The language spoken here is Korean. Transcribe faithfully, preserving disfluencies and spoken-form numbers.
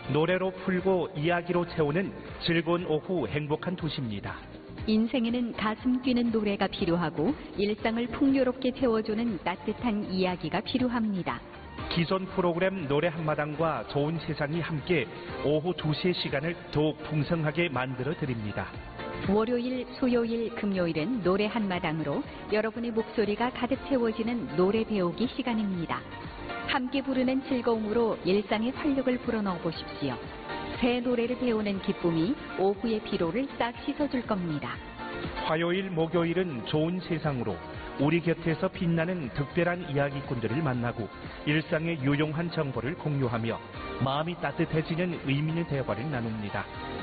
노래로 풀고 이야기로 채우는 즐거운 오후 행복한 도시입니다. 인생에는 가슴 뛰는 노래가 필요하고 일상을 풍요롭게 채워주는 따뜻한 이야기가 필요합니다. 기존 프로그램 노래 한마당과 좋은 세상이 함께 오후 두 시의 시간을 더욱 풍성하게 만들어 드립니다. 월요일, 수요일, 금요일은 노래 한마당으로 여러분의 목소리가 가득 채워지는 노래 배우기 시간입니다. 함께 부르는 즐거움으로 일상의 활력을 불어넣어 보십시오. 새 노래를 배우는 기쁨이 오후의 피로를 싹 씻어줄 겁니다. 화요일, 목요일은 좋은 세상으로 우리 곁에서 빛나는 특별한 이야기꾼들을 만나고 일상의 유용한 정보를 공유하며 마음이 따뜻해지는 의미 있는 대화를 나눕니다.